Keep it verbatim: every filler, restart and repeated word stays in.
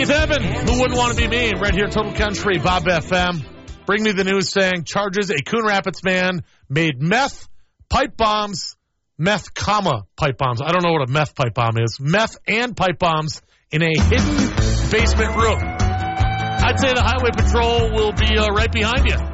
Keith Evan, who wouldn't want to be me? Right here, Total Country, Bob F M. Bring me the news saying charges a Coon Rapids man made meth, pipe bombs, meth, comma, pipe bombs. I don't know what a meth pipe bomb is. Meth and pipe bombs in a hidden basement room. I'd say the Highway Patrol will be uh, right behind you.